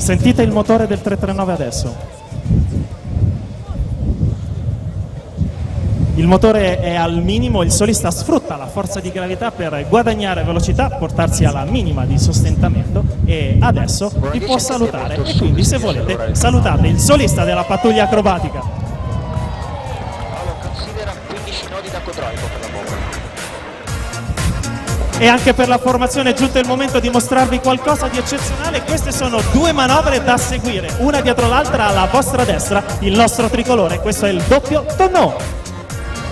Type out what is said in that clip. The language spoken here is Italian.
Sentite il motore del 339 adesso. Il motore è al minimo, il solista sfrutta la forza di gravità per guadagnare velocità, portarsi alla minima di sostentamento e adesso vi può salutare e quindi se volete salutate il solista della pattuglia acrobatica. Paolo considera 15 nodi da cotroico per la bomba. E anche per la formazione è giunto il momento di mostrarvi qualcosa di eccezionale. Queste sono due manovre da seguire, una dietro l'altra alla vostra destra, il nostro tricolore. Questo è il doppio tonneau.